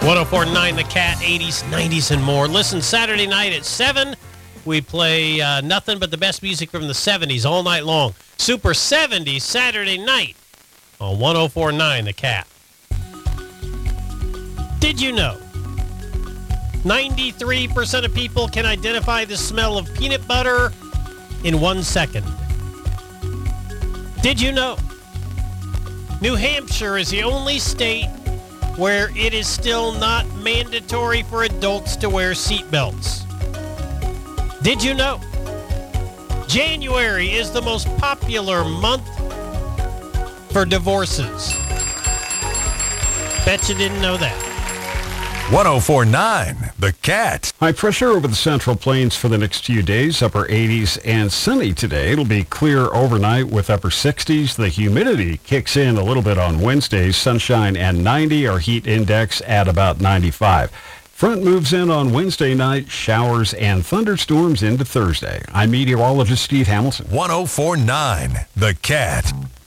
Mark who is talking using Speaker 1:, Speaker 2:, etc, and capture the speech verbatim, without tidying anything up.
Speaker 1: one oh four point nine The Cat, eighties, nineties, and more. Listen, Saturday night at seven, we play uh, nothing but the best music from the seventies all night long. Super seventies Saturday night on one oh four point nine The Cat. Did you know ninety-three percent of people can identify the smell of peanut butter in one second? Did you know New Hampshire is the only state where it is still not mandatory for adults to wear seatbelts? Did you know January is the most popular month for divorces? Bet you didn't know that.
Speaker 2: one oh four point nine The Cat.
Speaker 3: High pressure over the Central Plains for the next few days. Upper eighties and sunny today. It'll be clear overnight with upper sixties. The humidity kicks in a little bit on Wednesday. Sunshine and ninety. Our heat index at about ninety-five. Front moves in on Wednesday night. Showers and thunderstorms into Thursday. I'm meteorologist Steve Hamilton.
Speaker 2: one oh four point nine The Cat.